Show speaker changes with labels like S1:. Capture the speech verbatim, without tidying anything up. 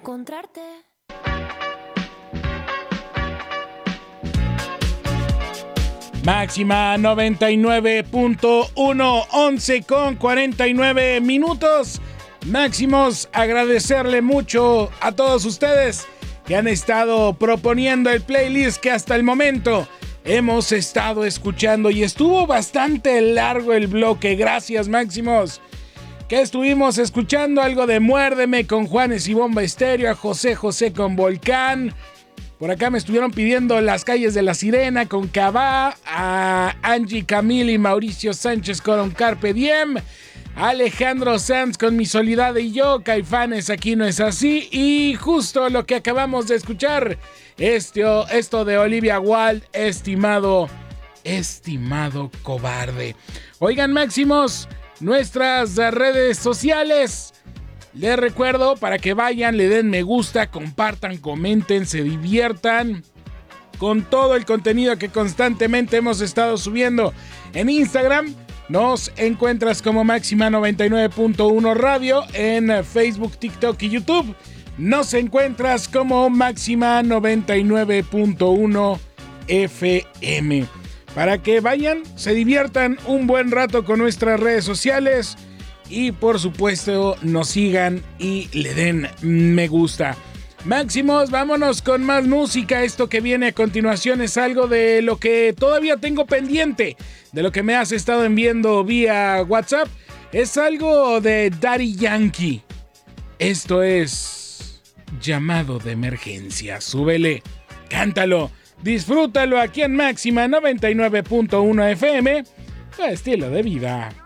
S1: encontrarte.
S2: Máxima noventa y nueve punto uno, once con cuarenta y nueve minutos. Máximos, agradecerle mucho a todos ustedes que han estado proponiendo el playlist que hasta el momento hemos estado escuchando, y estuvo bastante largo el bloque. Gracias, Máximos. Que estuvimos escuchando algo de Muérdeme con Juanes y Bomba Estéreo, a José José con Volcán. Por acá me estuvieron pidiendo Las Calles de la Sirena con Cabá, a Angie Camil y Mauricio Sánchez con Carpe Diem, Alejandro Sanz con Mi Soledad y Yo, Caifanes, Aquí No Es Así, y justo lo que acabamos de escuchar, esto, esto de Olivia Wilde, Estimado, Estimado Cobarde. Oigan, Máximos, nuestras redes sociales, les recuerdo para que vayan, le den me gusta, compartan, comenten, se diviertan con todo el contenido que constantemente hemos estado subiendo. En Instagram nos encuentras como Máxima noventa y nueve punto uno Radio, en Facebook, TikTok y YouTube nos encuentras como Máxima noventa y nueve punto uno F M. Para que vayan, se diviertan un buen rato con nuestras redes sociales y por supuesto nos sigan y le den me gusta. Máximos, vámonos con más música. Esto que viene a continuación es algo de lo que todavía tengo pendiente, de lo que me has estado enviando vía WhatsApp. Es algo de Daddy Yankee. Esto es Llamado de Emergencia. Súbele, cántalo, disfrútalo aquí en Máxima noventa y nueve punto uno F M, tu estilo de vida.